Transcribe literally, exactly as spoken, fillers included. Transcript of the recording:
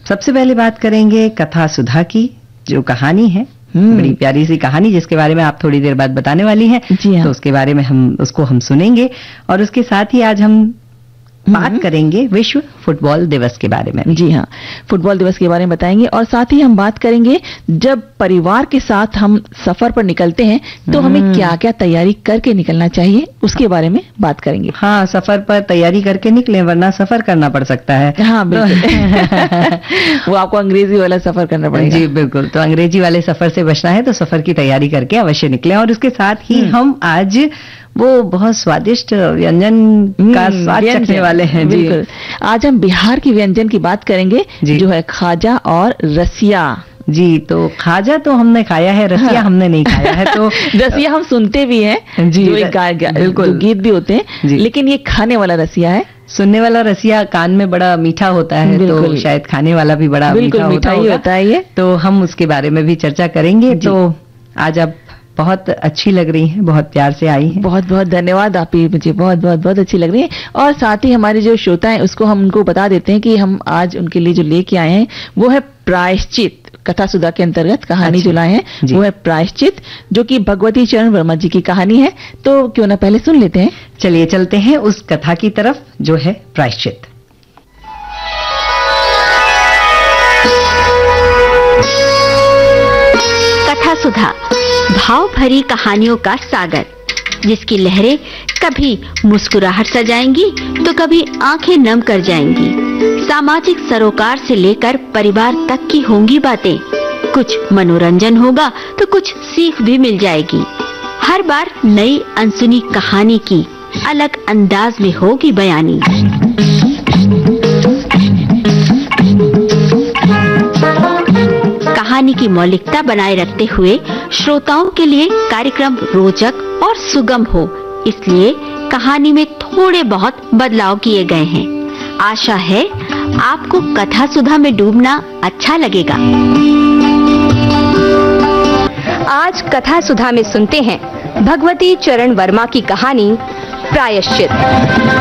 सबसे पहले बात करेंगे कथा सुधा की, जो कहानी है, बड़ी प्यारी सी कहानी जिसके बारे में आप थोड़ी देर बाद बताने वाली हैं। जी हाँ। तो उसके बारे में हम उसको हम सुनेंगे और उसके साथ ही आज हम बात करेंगे विश्व फुटबॉल दिवस के बारे में। जी हाँ, फुटबॉल दिवस के बारे में बताएंगे और साथ ही हम बात करेंगे जब परिवार के साथ हम सफर पर निकलते हैं तो हमें क्या क्या तैयारी करके निकलना चाहिए, उसके बारे में बात करेंगे। हाँ, सफर पर तैयारी करके निकले वरना सफर करना पड़ सकता है। हाँ बिल्कुल। वो आपको अंग्रेजी वाला सफर करना पड़ेगा। जी बिल्कुल, तो अंग्रेजी वाले सफर से बचना है तो सफर की तैयारी करके अवश्य निकले। और उसके साथ ही हम आज वो बहुत स्वादिष्ट व्यंजन का स्वाद चखने वाले हैं। जी बिल्कुल, आज हम बिहार की व्यंजन की बात करेंगे जो है खाजा और रसिया। जी, तो खाजा तो हमने खाया है, रसिया हाँ। हमने नहीं खाया है। तो रसिया हम सुनते भी हैं, जी, जो एक बिल्कुल गीत भी होते हैं, लेकिन ये खाने वाला रसिया है। सुनने वाला रसिया कान में बड़ा मीठा होता है, तो शायद खाने वाला भी बड़ा मीठा मीठा ही होता है ये। तो हम उसके बारे में भी चर्चा करेंगे। तो आज आप बहुत अच्छी लग रही हैं, बहुत प्यार से आई हैं। बहुत बहुत धन्यवाद, आप ही मुझे बहुत बहुत बहुत अच्छी लग रही हैं। और साथ ही हमारे जो श्रोता हैं उसको हम उनको बता देते हैं कि हम आज उनके लिए जो लेके आए हैं वो है प्रायश्चित। कथा सुधा के अंतर्गत कहानी जो लाए हैं वो है प्रायश्चित, जो कि भगवती चरण वर्मा जी की कहानी है। तो क्यों ना पहले सुन लेते हैं। चलिए चलते हैं उस कथा की तरफ जो है प्रायश्चित। कथा सुधा भाव भरी कहानियों का सागर, जिसकी लहरें कभी मुस्कुराहट सजाएंगी तो कभी आंखें नम कर जाएंगी। सामाजिक सरोकार से लेकर परिवार तक की होंगी बातें। कुछ मनोरंजन होगा तो कुछ सीख भी मिल जाएगी। हर बार नई अनसुनी कहानी की अलग अंदाज में होगी बयानी। कहानी की मौलिकता बनाए रखते हुए श्रोताओं के लिए कार्यक्रम रोचक और सुगम हो, इसलिए कहानी में थोड़े बहुत बदलाव किए गए हैं। आशा है आपको कथा सुधा में डूबना अच्छा लगेगा। आज कथा सुधा में सुनते हैं भगवती चरण वर्मा की कहानी प्रायश्चित।